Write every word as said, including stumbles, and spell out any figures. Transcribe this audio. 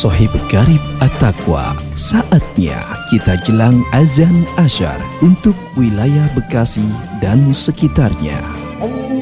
Sohib Garib At-Taqwa, saatnya kita jelang azan asyar untuk wilayah Bekasi dan sekitarnya.